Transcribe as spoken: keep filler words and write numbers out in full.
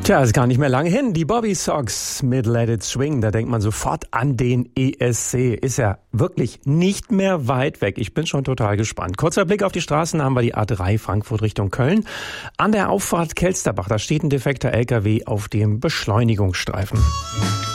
Tja, ist gar nicht mehr lange hin. Die Bobby Sox mit Let It Swing, da denkt man sofort an den E S C. Ist ja wirklich nicht mehr weit weg. Ich bin schon total gespannt. Kurzer Blick auf die Straßen, haben wir die A drei Frankfurt Richtung Köln. An der Auffahrt Kelsterbach, da steht ein defekter L K W auf dem Beschleunigungsstreifen.